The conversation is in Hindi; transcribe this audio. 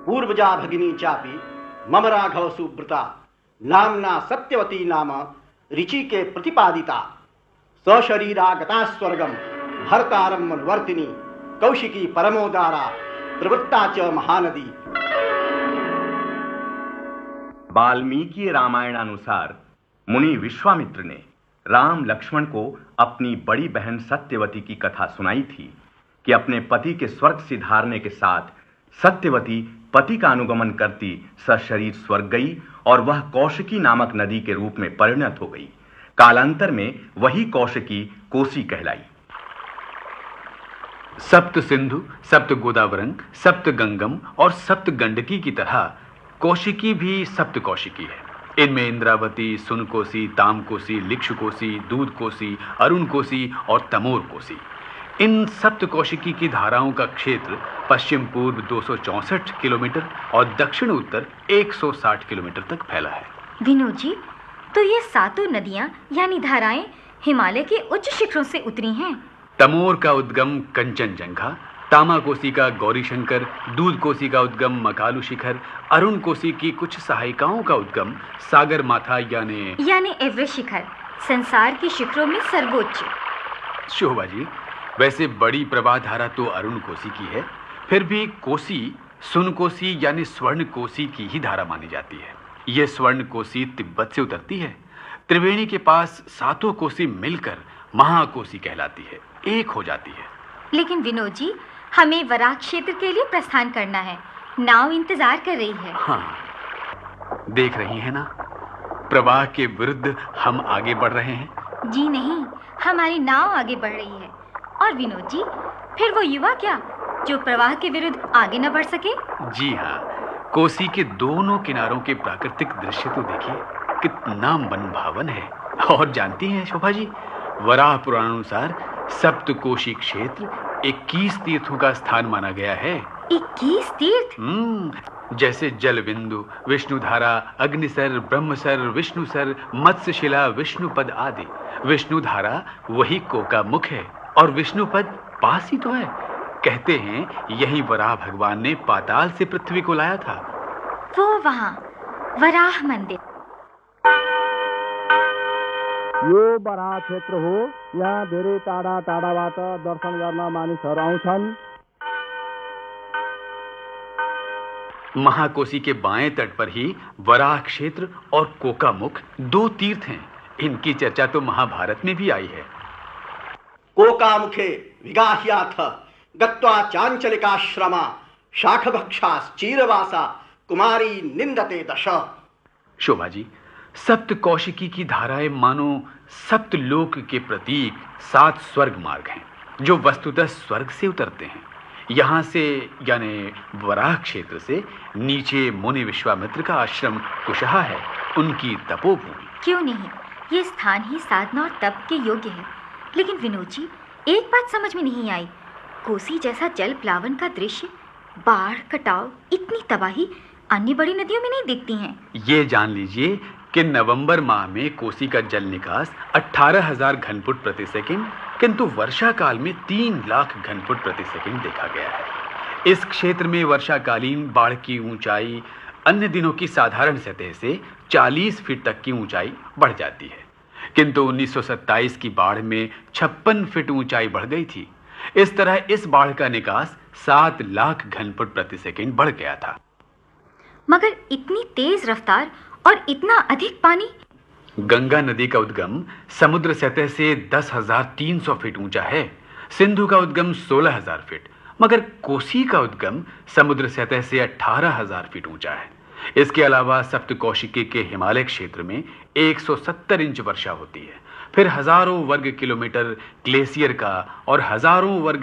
पूर्वजा भगिनी चापि मम राघव सुव्रता नामना सत्यवती नाम ऋचि के प्रतिपादिता सशरीरा गता स्वर्गम भरतारम अनुवर्तिनी कौशिकी परमोदारा प्रवृत्ता च महानदी। वाल्मीकि रामायणानुसार मुनि विश्वामित्र ने राम लक्ष्मण को अपनी बड़ी बहन सत्यवती की कथा सुनाई थी कि अपने पति के स्वर्ग सिधारने के साथ सत्यवती पति का अनुगमन करती सशरीर स्वर्ग गई और वह कौशिकी नामक नदी के रूप में परिणत हो गई। कालांतर में वही कौशिकी कोसी कहलाई। सप्त सिंधु, सप्त गोदावरंग, सप्त गंगम और सप्त गंडकी की तरह कौशिकी भी सप्त कौशिकी है। इनमें इंद्रावती, सुनकोसी, तामकोसी, लिक्षकोसी, दूधकोसी, अरुणकोसी और तमोर कोसी, इन सप्त कौशिकी की धाराओं का क्षेत्र पश्चिम पूर्व 264 किलोमीटर और दक्षिण उत्तर 160 किलोमीटर तक फैला है। विनोद जी, तो ये सातों नदियां यानी धाराएं हिमालय के उच्च शिखरों से उतरी हैं। तमोर का उद्गम कंचनजंघा, तामाकोसी का गौरीशंकर, दूधकोसी का उद्गम मकालू शिखर, अरुणकोसी की कुछ सहायिकाओं का उद्गम सागर माथा यानी एवरेस्ट शिखर, संसार के शिखरों में सर्वोच्च। शोभा जी, वैसे बड़ी प्रवाह धारा तो अरुणकोसी की है, फिर भी कोसी सुनकोसी यानी स्वर्ण कोसी की ही धारा मानी जाती है। यह स्वर्ण कोसी तिब्बत से उतरती है। त्रिवेणी के पास सातों कोसी मिलकर महाकोसी कहलाती है, एक हो जाती है। लेकिन विनोद जी, हमें वराह क्षेत्र के लिए प्रस्थान करना है। नाव इंतजार कर रही है। हाँ, देख रही है ना, प्रवाह के विरुद्ध हम आगे बढ़ रहे हैं। जी नहीं, हमारी नाव आगे बढ़ रही है। और विनोद जी, फिर वो युवा क्या जो प्रवाह के विरुद्ध आगे न बढ़ सके? जी हाँ, कोसी के दोनों किनारों के प्राकृतिक दृश्य तो देखिए, कितना मनभावन है। और जानती हैं शोभा जी, वराह पुराणानुसार सप्तकोशी क्षेत्र 21 तीर्थों का स्थान माना गया है। 21 तीर्थ? जैसे जलबिंदु, विष्णुधारा, अग्निसर, ब्रह्मसर, विष्णुसर, मत्स्यशिला, विष्णुपद आदि। विष्णुधारा वही कोका मुख है और विष्णुपद पास ही तो है। कहते हैं यही वराह भगवान ने पाताल से पृथ्वी को लाया था। वो वहाँ वराह मंदिर। यो वराह क्षेत्र हो, यहाँ धेरै टाढा टाढाबाट दर्शन गर्न मानिसहरू आउँछन्। महाकोसी के बाएं तट पर ही वराह क्षेत्र और कोकामुख दो तीर्थ हैं। इनकी चर्चा तो महाभारत में भी आई है। कोकामुखे विगाह्याथ गत्वा चांचलिकाश्रमा शाखभक्षाश्चीरवासा कुमारी निंदते दश। शोभा जी, सप्त कौशिकी की धाराएं मानो सप्त लोक के प्रतीक 7 स्वर्ग मार्ग हैं, जो वस्तुतः स्वर्ग से उतरते हैं। यहाँ से यानी वराह क्षेत्र से नीचे मुनि विश्वामित्र का आश्रम कुशहा है, उनकी तपोभूमि। क्यों नहीं, ये स्थान ही साधना और तप के योग्य है। लेकिन विनोद जी, एक बात समझ में नहीं आई। कोसी जैसा जल प्लावन का दृश्य, बाढ़, कटाव, इतनी तबाही अन्य बड़ी नदियों में नहीं दिखती हैं। ये जान लीजिए कि नवंबर माह में कोसी का जल निकास 18,000 घनफुट प्रति सेकंड, किंतु वर्षा काल में 3 लाख घनफुट प्रति सेकंड देखा गया है। इस क्षेत्र में वर्षाकालीन बाढ़ की ऊंचाई अन्य दिनों की साधारण सतह से 40 फीट तक की ऊंचाई बढ़ जाती है, किंतु 1927 की बाढ़ में 56 फीट ऊंचाई बढ़ गई थी। इस तरह इस बाढ़ का निकास 7 लाख घनफुट प्रति सेकंड बढ़ गया था। मगर इतनी तेज रफ्तार और इतना अधिक पानी? गंगा नदी का उद्गम समुद्र सतह से 10,300 फीट ऊंचा है। सिंधु का उद्गम 16,000 फीट, मगर कोसी का उद्गम समुद्र सतह से 18,000 फीट ऊंचा है। इसके अलावा सप्तकौशिकी के हिमालय क्षेत्र में 170 इंच वर्षा होती है। फिर हजारों वर्ग किलोमीटर ग्लेशियर का और हजारों वर्ग